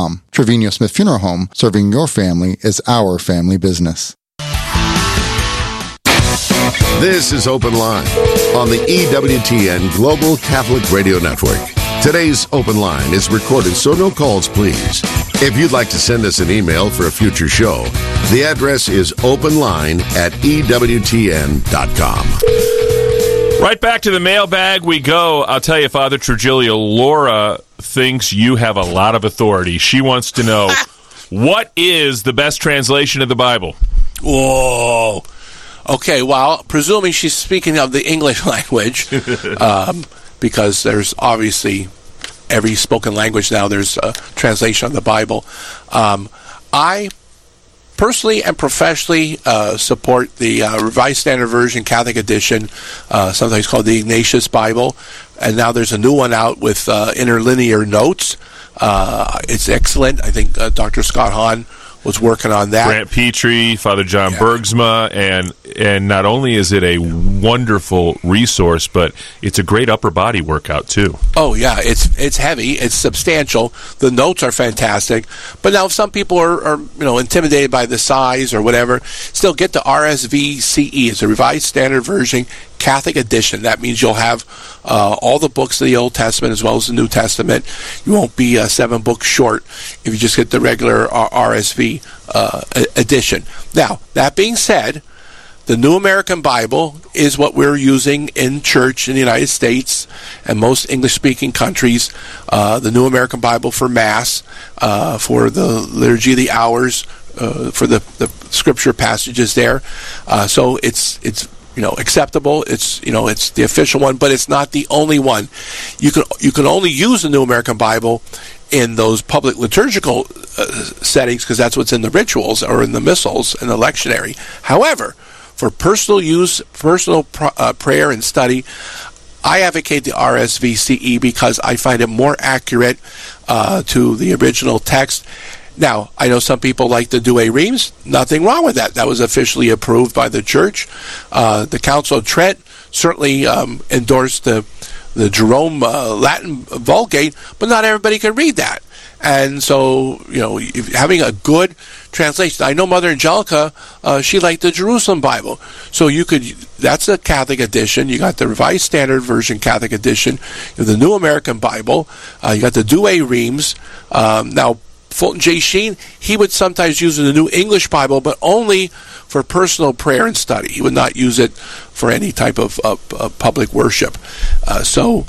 TrevinoSmithFuneral.com. Trevino Smith Funeral Home, serving your family is our family business. This is Open Line on the EWTN Global Catholic Radio Network. Today's Open Line is recorded, so no calls, please. If you'd like to send us an email for a future show, the address is openline@ewtn.com. Right back to the mailbag we go. I'll tell you, Father Trigilio, Laura thinks you have a lot of authority. She wants to know, what is the best translation of the Bible? Whoa. Okay, well, presuming she's speaking of the English language, because there's obviously every spoken language now, there's a translation of the Bible. I personally and professionally support the Revised Standard Version Catholic Edition, sometimes called the Ignatius Bible, and now there's a new one out with interlinear notes. It's excellent. I think Dr. Scott Hahn was working on that. Grant Petrie, Father John Bergsma, and not only is it a wonderful resource, but it's a great upper body workout too. Oh yeah, it's heavy, it's substantial. The notes are fantastic. But now, if some people are intimidated by the size or whatever, still get the RSVCE. It's a Revised Standard Version Catholic Edition. That means you'll have all the books of the Old Testament as well as the New Testament. You won't be 7 books short if you just get the regular RSV edition. Now, that being said, the New American Bible is what we're using in church in the United States and most English-speaking countries. The New American Bible for Mass, for the Liturgy of the Hours, for the scripture passages there. So it's acceptable. It's the official one, but it's not the only one. You can only use the New American Bible in those public liturgical settings, because that's what's in the rituals or in the missals and the lectionary. However, for personal use, personal prayer and study, I advocate the RSVCE because I find it more accurate to the original text. Now, I know some people like the Douay Rheims. Nothing wrong with that. That was officially approved by the Church. The Council of Trent certainly endorsed the Jerome Latin Vulgate, but not everybody can read that. And so, having a good translation. I know Mother Angelica, she liked the Jerusalem Bible. So that's a Catholic edition. You got the Revised Standard Version Catholic edition. You have the New American Bible. You got the Douay Rheims. Now, Fulton J. Sheen, he would sometimes use the New English Bible, but only for personal prayer and study. He would not use it for any type of public worship. So,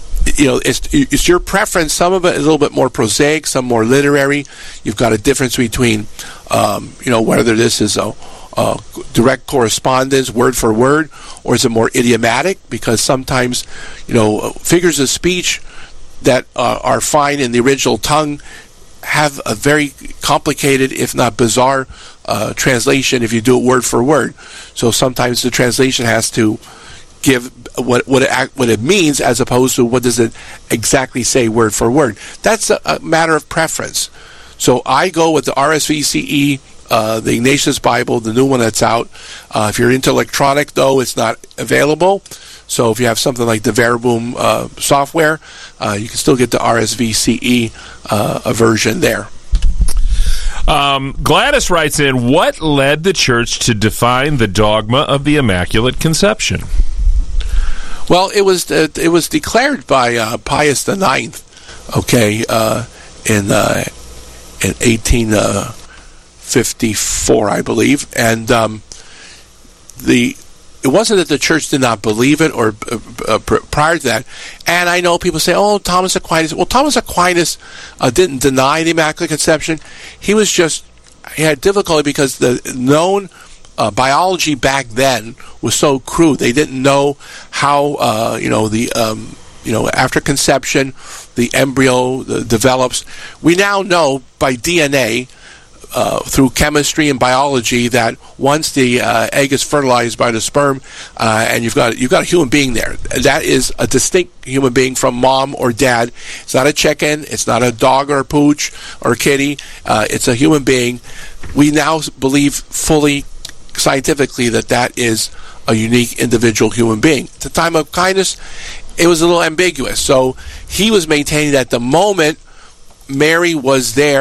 it's your preference. Some of it is a little bit more prosaic, some more literary. You've got a difference between, whether this is a direct correspondence, word for word, or is it more idiomatic? Because sometimes, figures of speech that are fine in the original tongue have a very complicated, if not bizarre, translation if you do it word for word. So sometimes the translation has to give what it means as opposed to what does it exactly say word for word. That's a matter of preference. So I go with the RSVCE, the Ignatius Bible, the new one that's out. If you're into electronic, though, it's not available. So if you have something like the Verboom software, you can still get the RSVCE version there. Gladys writes in, what led the Church to define the dogma of the Immaculate Conception? Well, it was declared by Pius IX, in 1854, I believe, and it wasn't that the Church did not believe it or prior to that. And I know people say, oh, Thomas Aquinas. Well, Thomas Aquinas didn't deny the Immaculate Conception. He had difficulty because the known biology back then was so crude. They didn't know how, after conception, the embryo develops. We now know by DNA, through chemistry and biology, that once the egg is fertilized by the sperm, and you've got a human being there, that is a distinct human being from mom or dad. It's not a chicken. It's not a dog or a pooch or a kitty. It's a human being. We now believe fully scientifically that is a unique individual human being. At the time of Aquinas, it was a little ambiguous. So he was maintaining that the moment Mary was there